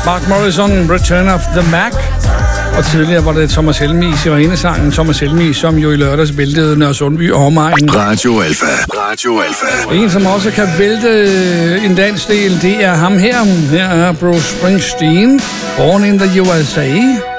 Mark Morrison, Return of the Mac. Og tidligere var det Thomas Helmig i Sirenesangen. Thomas Helmig, som jo i lørdags væltede Nørresundby og omegn. Radio Alfa. Radio Alfa. En, som også kan vælte en dansk del, det er ham her. Her er Bruce Springsteen, Born in the USA.